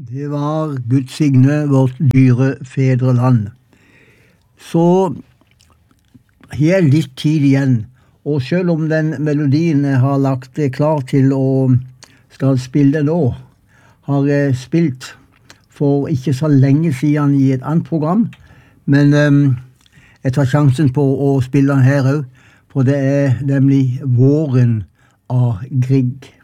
Det var Gud signe vårt dyre fedreland. Så har jeg litt tid igjen, og selv om den melodien jeg har lagt klar til å skal spille nå, har jeg spilt for ikke så lenge siden i et annet program, men jeg tar sjansen på å spille den her også, for det er nemlig Våren av Grieg.